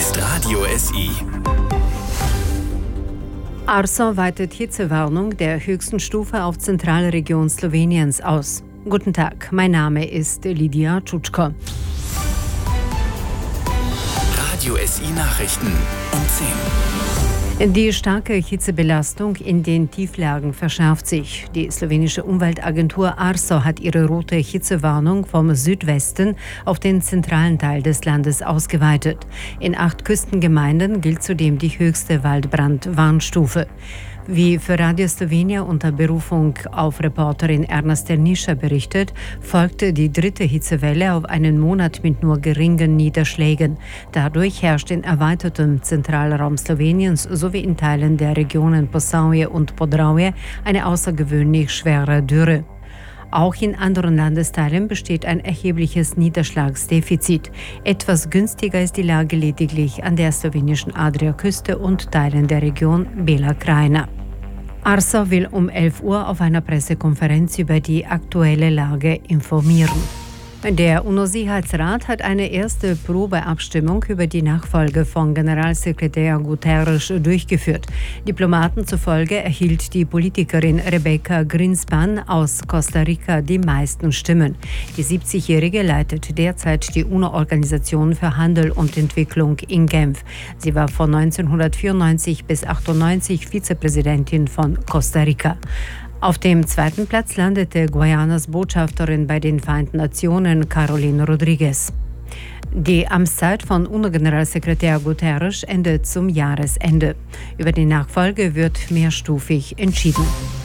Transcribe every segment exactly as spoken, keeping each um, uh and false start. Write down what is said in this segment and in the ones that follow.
ist Radio S I. Arso weitet Hitzewarnung der höchsten Stufe auf Zentralregion Sloweniens aus. Guten Tag, mein Name ist Lidia Čučko. Radio S I Nachrichten um zehn. Die starke Hitzebelastung in den Tieflagen verschärft sich. Die slowenische Umweltagentur Arso hat ihre rote Hitzewarnung vom Südwesten auf den zentralen Teil des Landes ausgeweitet. In acht Küstengemeinden gilt zudem die höchste Waldbrandwarnstufe. Wie für Radio Slowenia unter Berufung auf Reporterin Erna Sternischa berichtet, folgte die dritte Hitzewelle auf einen Monat mit nur geringen Niederschlägen. Dadurch herrscht in erweitertem Zentralraum Sloweniens sowie in Teilen der Regionen Posavje und Podravje eine außergewöhnlich schwere Dürre. Auch in anderen Landesteilen besteht ein erhebliches Niederschlagsdefizit. Etwas günstiger ist die Lage lediglich an der slowenischen Adriaküste und Teilen der Region Bela Krajina. Arso will um elf Uhr auf einer Pressekonferenz über die aktuelle Lage informieren. Der UNO-Sicherheitsrat hat eine erste Probeabstimmung über die Nachfolge von Generalsekretär Guterres durchgeführt. Diplomaten zufolge erhielt die Politikerin Rebecca Greenspan aus Costa Rica die meisten Stimmen. Die siebzigjährige leitet derzeit die UNO-Organisation für Handel und Entwicklung in Genf. Sie war von neunzehnhundertvierundneunzig bis achtundneunzig Vizepräsidentin von Costa Rica. Auf dem zweiten Platz landete Guayanas Botschafterin bei den Vereinten Nationen Caroline Rodriguez. Die Amtszeit von UNO-Generalsekretär Guterres endet zum Jahresende. Über die Nachfolge wird mehrstufig entschieden.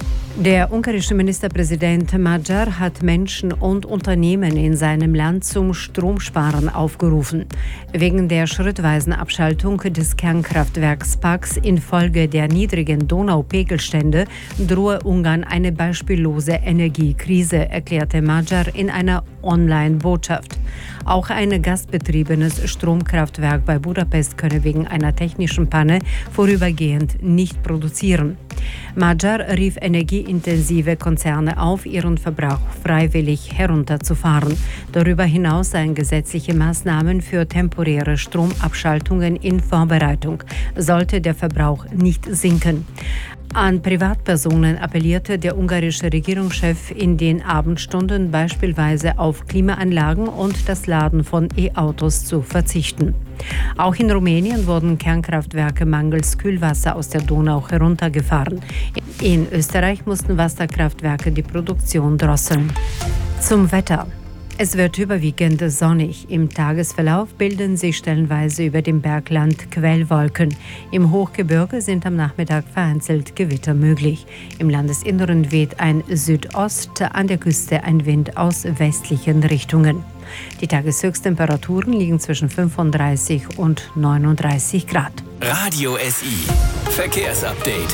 Der ungarische Ministerpräsident Magyar hat Menschen und Unternehmen in seinem Land zum Stromsparen aufgerufen. Wegen der schrittweisen Abschaltung des Kernkraftwerks Paks infolge der niedrigen Donaupegelstände drohe Ungarn eine beispiellose Energiekrise, erklärte Magyar in einer Online-Botschaft. Auch ein gasbetriebenes Stromkraftwerk bei Budapest könne wegen einer technischen Panne vorübergehend nicht produzieren. Magyar rief energieintensive Konzerne auf, ihren Verbrauch freiwillig herunterzufahren. Darüber hinaus seien gesetzliche Maßnahmen für temporäre Stromabschaltungen in Vorbereitung, sollte der Verbrauch nicht sinken. An Privatpersonen appellierte der ungarische Regierungschef in den Abendstunden beispielsweise auf Klimaanlagen und das Laden von E-Autos zu verzichten. Auch in Rumänien wurden Kernkraftwerke mangels Kühlwasser aus der Donau heruntergefahren. In Österreich mussten Wasserkraftwerke die Produktion drosseln. Zum Wetter. Es wird überwiegend sonnig. Im Tagesverlauf bilden sich stellenweise über dem Bergland Quellwolken. Im Hochgebirge sind am Nachmittag vereinzelt Gewitter möglich. Im Landesinneren weht ein Südost, an der Küste ein Wind aus westlichen Richtungen. Die Tageshöchsttemperaturen liegen zwischen fünfunddreißig und neununddreißig Grad. Radio S I Verkehrsupdate.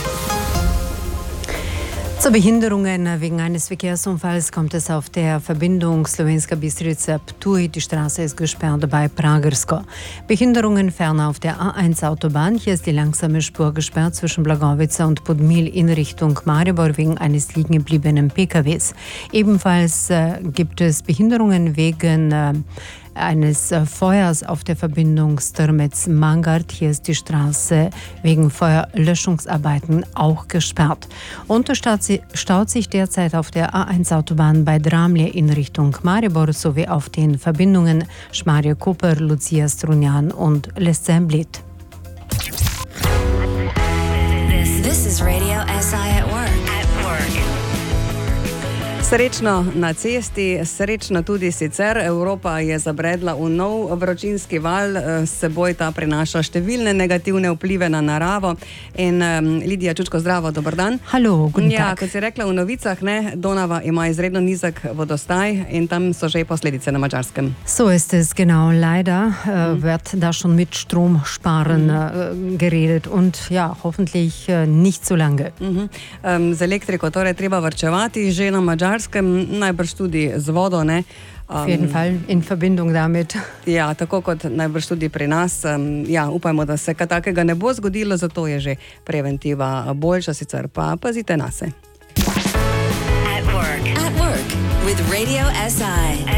Zu Behinderungen wegen eines Verkehrsunfalls kommt es auf der Verbindung Slovenska Bistrica-Ptuj. Die Straße ist gesperrt bei Pragersko. Behinderungen ferner auf der A eins Autobahn. Hier ist die langsame Spur gesperrt zwischen Blagovica und Podmil in Richtung Maribor wegen eines liegengebliebenen P K Ws. Ebenfalls äh, gibt es Behinderungen wegen äh, eines äh, Feuers auf der Verbindung Strmec-Mangart. Hier ist die Straße wegen Feuerlöschungsarbeiten auch gesperrt. Und es staut, staut sich derzeit auf der A eins Autobahn bei Dramlje in Richtung Maribor sowie auf den Verbindungen Šmarje-Koper, Lucia-Strunjan und Lescemblit. This, this is Radio S I at work. At work. Srečno na cesti, srečno tudi sicer. Evropa je zabredla v nov vročinski val, s seboj ta prinaša številne negativne vplive na naravo. In um, Lidija Čučko, zdravo, dober dan. Hallo, guten ja, Tag. Kot si rekla v novicah, ne, Donava ima izredno nizek vodostaj in tam so že posledice na Madžarskem. So ist es, genau. Leider äh, mhm. wird da schon mit Stromsparen mhm. äh, geredet und ja, hoffentlich äh, nicht so lange. Mhm. Um, z elektriko torej treba varčevati že na Madžarskem. Najbrž tudi z vodo, ne? Um, Auf jeden Fall in Verbindung damit. Ja, tako kot najbrž tudi pri nas. Um, ja, upajmo, da se kaj takega ne bo zgodilo, zato je že preventiva boljša, sicer pa pazite nase. At work. At work with Radio S I.